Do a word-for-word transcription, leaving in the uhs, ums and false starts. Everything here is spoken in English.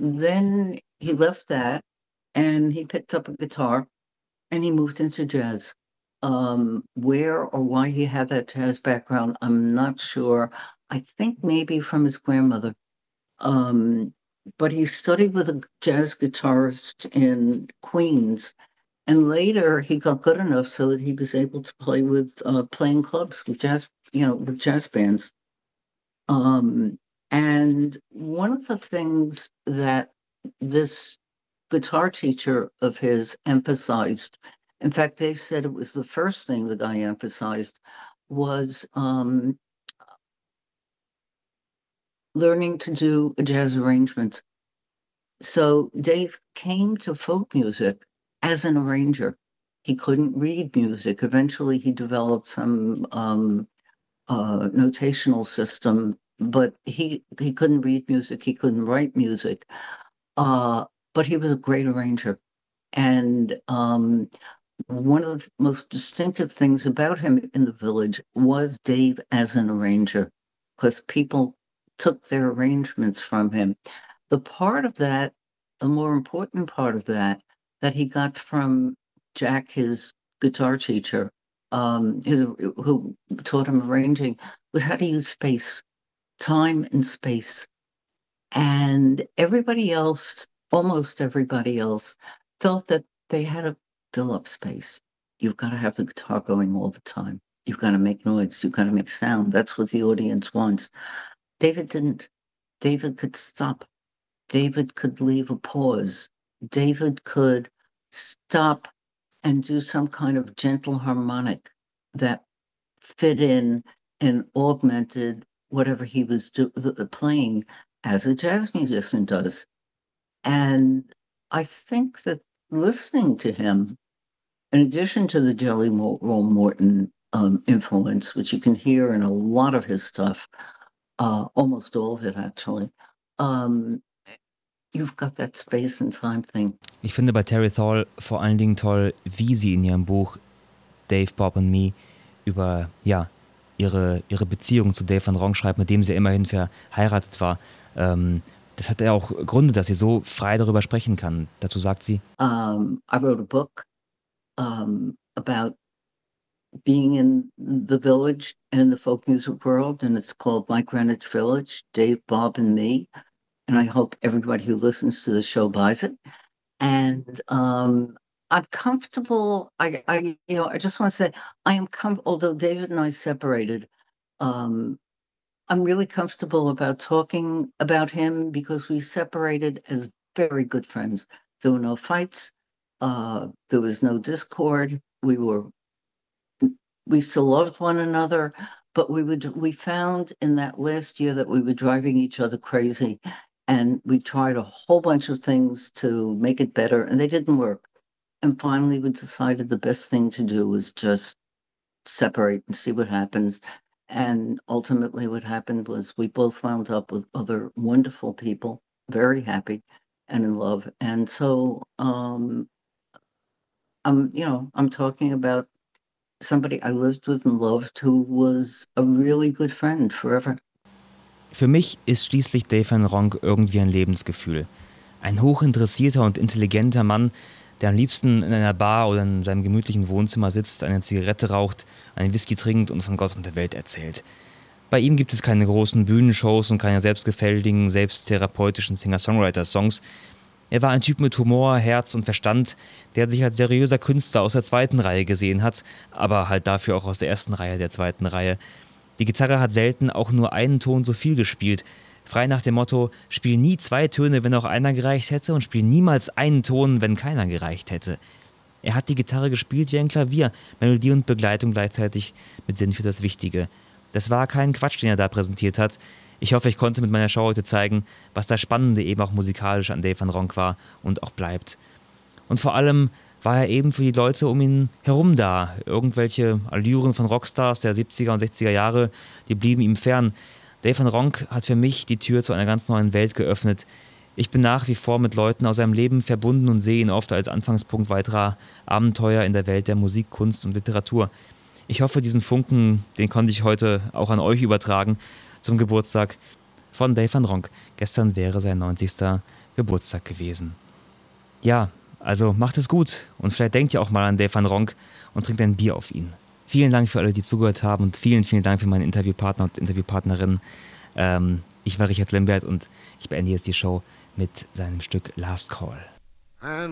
then he left that and he picked up a guitar and he moved into jazz. Um, where or why he had that jazz background, I'm not sure. I think maybe from his grandmother. Um, but he studied with a jazz guitarist in Queens, and later he got good enough so that he was able to play with uh, playing clubs with jazz, you know, with jazz bands. Um, and one of the things that this guitar teacher of his emphasized, in fact, Dave said it was the first thing the guy emphasized, was um, learning to do a jazz arrangement. So Dave came to folk music as an arranger. He couldn't read music. Eventually, he developed some um, uh, notational system, but he he couldn't read music. He couldn't write music. Uh, but he was a great arranger. And um, one of the most distinctive things about him in the village was Dave as an arranger, because people took their arrangements from him. The part of that, the more important part of that, that he got from Jack, his guitar teacher, um, his, who taught him arranging, was how to use space, time and space. And everybody else, almost everybody else, felt that they had to fill up space. You've got to have the guitar going all the time. You've got to make noise. You've got to make sound. That's what the audience wants. David didn't. David could stop. David could leave a pause. David could stop and do some kind of gentle harmonic that fit in and augmented whatever he was do- playing as a jazz musician does. And I think that listening to him, in addition to the Jelly Roll Morton um, influence, which you can hear in a lot of his stuff, uh, almost all of it actually, um, you've got that space and time thing. Ich finde bei Terry Hall vor allen Dingen toll, wie sie in ihrem Buch Dave, Bob and Me über ja, ihre, ihre Beziehung zu Dave Van Ronk schreibt, mit dem sie immerhin verheiratet war. Ähm, das hat ja auch Gründe, dass sie so frei darüber sprechen kann. Dazu sagt sie: um, I wrote a book um, about being in the village and in the folk music world, and it's called My Greenwich Village, Dave, Bob, and Me. And I hope everybody who listens to the show buys it. And um, I'm comfortable. I, I, you know, I just want to say I am comfortable. Although David and I separated, um, I'm really comfortable about talking about him because we separated as very good friends. There were no fights. Uh, there was no discord. We were, we still loved one another, but we would, we found in that last year that we were driving each other crazy, and we tried a whole bunch of things to make it better, and they didn't work. And finally, we decided the best thing to do was just separate and see what happens. And ultimately, what happened was we both wound up with other wonderful people, very happy and in love. And so, um, I'm, you know, I'm talking about somebody I lived with and loved who was a really good friend forever. Für mich ist schließlich Dave Van Ronk irgendwie ein Lebensgefühl. Ein hochinteressierter und intelligenter Mann, der am liebsten in einer Bar oder in seinem gemütlichen Wohnzimmer sitzt, eine Zigarette raucht, einen Whisky trinkt und von Gott und der Welt erzählt. Bei ihm gibt es keine großen Bühnenshows und keine selbstgefälligen, selbsttherapeutischen Singer-Songwriter-Songs. Er war ein Typ mit Humor, Herz und Verstand, der sich als seriöser Künstler aus der zweiten Reihe gesehen hat, aber halt dafür auch aus der ersten Reihe der zweiten Reihe. Die Gitarre hat selten auch nur einen Ton so viel gespielt. Frei nach dem Motto, spiel nie zwei Töne, wenn auch einer gereicht hätte, und spiel niemals einen Ton, wenn keiner gereicht hätte. Er hat die Gitarre gespielt wie ein Klavier, Melodie und Begleitung gleichzeitig mit Sinn für das Wichtige. Das war kein Quatsch, den er da präsentiert hat. Ich hoffe, ich konnte mit meiner Show heute zeigen, was das Spannende eben auch musikalisch an Dave Van Ronk war und auch bleibt. Und vor allem war er eben für die Leute um ihn herum da. Irgendwelche Allüren von Rockstars der siebziger und sechziger Jahre, die blieben ihm fern. Dave Van Ronk hat für mich die Tür zu einer ganz neuen Welt geöffnet. Ich bin nach wie vor mit Leuten aus seinem Leben verbunden und sehe ihn oft als Anfangspunkt weiterer Abenteuer in der Welt der Musik, Kunst und Literatur. Ich hoffe, diesen Funken, den konnte ich heute auch an euch übertragen zum Geburtstag von Dave Van Ronk. Gestern wäre sein neunzigster Geburtstag gewesen. Ja, also macht es gut und vielleicht denkt ihr auch mal an Dave van Ronk und trinkt ein Bier auf ihn. Vielen Dank für alle, die zugehört haben und vielen, vielen Dank für meine Interviewpartner und Interviewpartnerinnen. Ähm, ich war Richard Lambert und ich beende jetzt die Show mit seinem Stück Last Call. And